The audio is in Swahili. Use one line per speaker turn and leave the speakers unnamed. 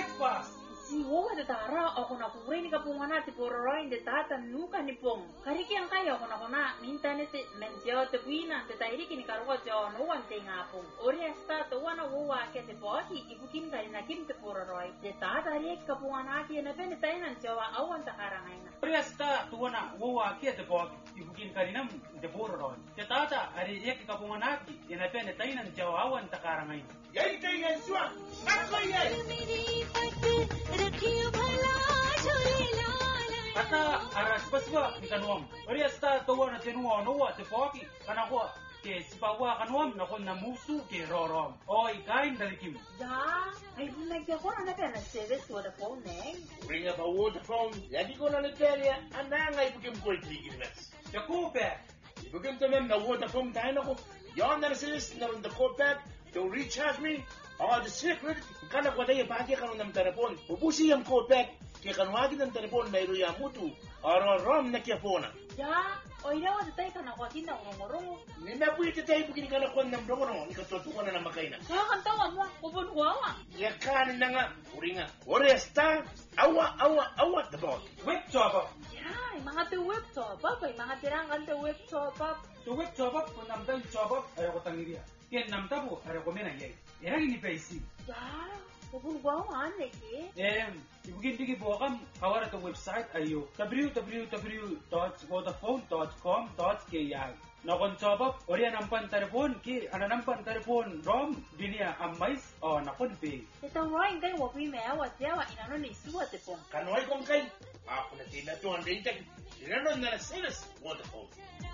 breakfast.
Si woga de tara ako na kuring ka pungana ti pororoin de tata nuka ni pong. Kariki ang kaya ako na kuna minta ni te mentio te buina te tairi kini karuwa jo no wan te ngapong. Ori esta to wana wowa ke te boti ibukin kari na kim te pororoi. De tata ri ka pungana ki na ben tainan jawa awan ta karangaina.
Ori esta to wana wowa ke te boti ibukin kari nam te pororoi. Te tata ari ek ka punganaki ina ben tainan jawa awan ta karangaina.
Yai te yeswa. Ako yai.
Kata aras baswa ikanuam. Ori esta to wana tenuwa no wa te poki kana ko ke sipawa kanuam na kon na musu ke rorom. Oi kain dalikim.
Ya, ay bunag ako na ben na service with the phone eh.
Ringa pa waterphone. Lagi ko na niteria. Ananga ibukim ko itigilmas.
Jakupe.
Ibukim to mem na waterphone tayo na ko. Yon na nasis na rin the call back. To recharge me. The secret. Kana ko tayo pagi ka ng telepon. Ubusi yung call back. Kaya kanwagi ng telepon mayro ya mutu. Rom na kia pona.
Ya, oira wa tayo ka na kwa kinda ngorong.
Ni na po ito tayo bugini ka na kwa ng brono. Ni katutukan na makaina.
Kaya kantawa mo, ubon wawa.
Ya kanin na nga. Uringa. Oresta. Awa the ball.
Whip chop.
Ya, mga te whip chop up, mga tirangan te whip chop up.
To whip chop up ko namdal chop up ay ko tangiria. Ken namtabo ay ko mena yai. Era ni paisi.
Ya, ubon wawa neke.
Ibugin digi buakam kawara to website ayo www.vodafone.com.ki. Nakon chop up ori nampan telepon ki nampan telepon rom dinia amais nakon pe.
Ito roin kay wapi mea wa jawa inano ni suwa te pong.
Kanoy kong kay. Ako na tinatuan rin. Inanon na nasilas waterphone.